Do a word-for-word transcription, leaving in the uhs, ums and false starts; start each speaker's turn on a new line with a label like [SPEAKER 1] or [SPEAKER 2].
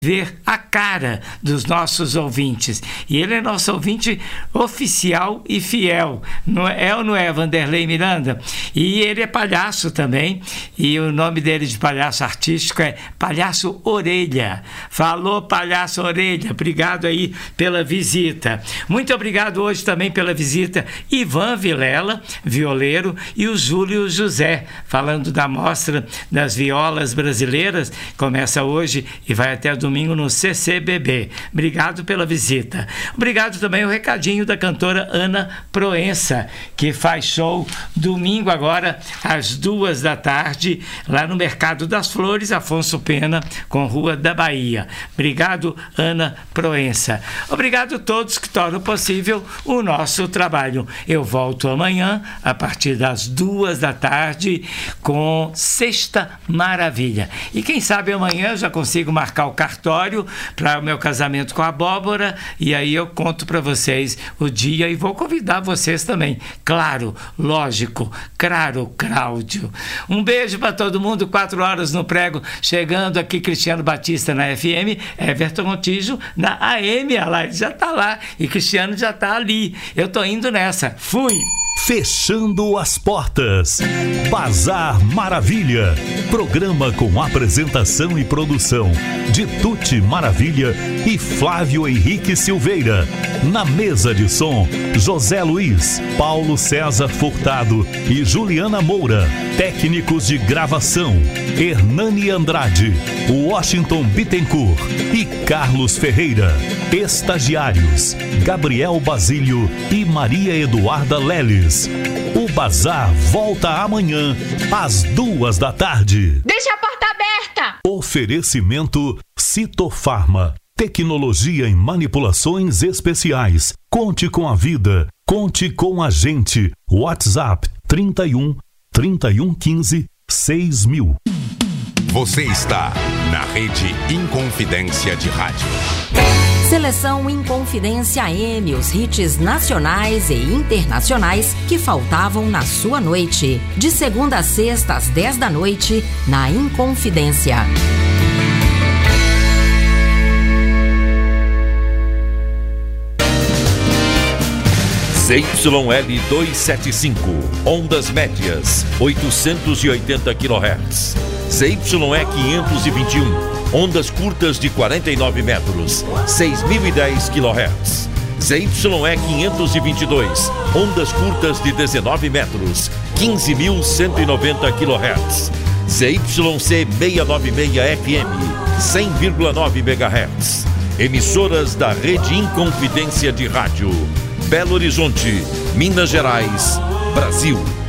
[SPEAKER 1] ver a cara dos nossos ouvintes. E ele é nosso ouvinte oficial e fiel. Não é ou não é, Vanderlei Miranda? E ele é palhaço também. E o nome dele de palhaço artístico é Palhaço Orelha. Falou, Palhaço Orelha. Obrigado aí pela visita. Muito obrigado hoje também pela visita Ivan Vilela, violeiro, e o Júlio José, falando da Mostra das Violas Brasileiras. Começa hoje e vai até domingo no C C B B. Obrigado pela visita. Obrigado também o recadinho da cantora Ana Proença, que faz show domingo agora às duas da tarde, lá no Mercado das Flores, Afonso Pena, com Rua da Bahia. Obrigado, Ana Proença. Obrigado a todos que tornam possível o nosso trabalho. Eu volto amanhã, a partir das duas da tarde, com Sexta Maravilha. E quem sabe amanhã eu já consigo marcar o cartão para o meu casamento com a Abóbora, e aí eu conto para vocês o dia e vou convidar vocês também. Claro, lógico, claro, Cláudio. Um beijo para todo mundo, quatro horas no prego, chegando aqui Cristiano Batista na F M, Everton Montijo na A M, a live já está lá e Cristiano já está ali. Eu tô indo nessa. Fui!
[SPEAKER 2] Fechando as portas. Bazar Maravilha. Programa com apresentação e produção de Tuti Maravilha e Flávio Henrique Silveira. Na mesa de som, José Luiz, Paulo César Furtado e Juliana Moura. Técnicos de gravação, Hernani Andrade, Washington Bittencourt e Carlos Ferreira. Estagiários, Gabriel Basílio e Maria Eduarda Leles. O Bazar volta amanhã às duas da tarde.
[SPEAKER 3] Deixa a porta aberta!
[SPEAKER 2] Oferecimento Citofarma. Tecnologia em manipulações especiais. Conte com a vida. Conte com a gente. WhatsApp trinta e um, trinta e um, quinze, seis mil.
[SPEAKER 4] Você está na Rede Inconfidência de Rádio.
[SPEAKER 5] Seleção Inconfidência A M, os hits nacionais e internacionais que faltavam na sua noite. De segunda a sexta às dez da noite, na Inconfidência.
[SPEAKER 6] Z Y L duzentos e setenta e cinco, ondas médias, oitocentos e oitenta quilohertz. Z Y E quinhentos e vinte e um, ondas curtas de quarenta e nove metros, seis mil e dez quilohertz. Z Y E quinhentos e vinte e dois, ondas curtas de dezenove metros, quinze mil cento e noventa quilohertz. Z Y C seiscentos e noventa e seis F M, cem vírgula nove megahertz. Emissoras da Rede Inconfidência de Rádio. Belo Horizonte, Minas Gerais, Brasil.